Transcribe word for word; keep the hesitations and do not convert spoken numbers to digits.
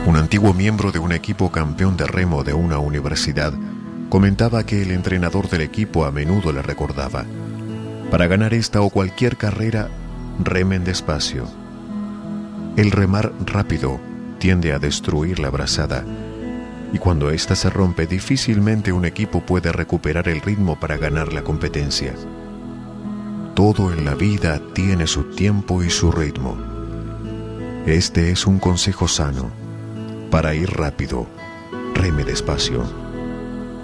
Un antiguo miembro de un equipo campeón de remo de una universidad comentaba que el entrenador del equipo a menudo le recordaba: para ganar esta o cualquier carrera, remen despacio. El remar rápido tiende a destruir la brazada, y cuando ésta se rompe, difícilmente un equipo puede recuperar el ritmo para ganar la competencia. Todo en la vida tiene su tiempo y su ritmo. Este es un consejo sano. Para ir rápido, reme despacio.